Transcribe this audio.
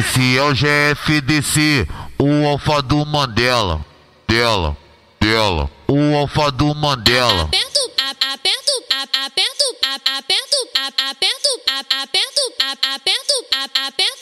Esse é o GFDC, o alfa do Mandela. Dela, o alfa do Mandela. Aperto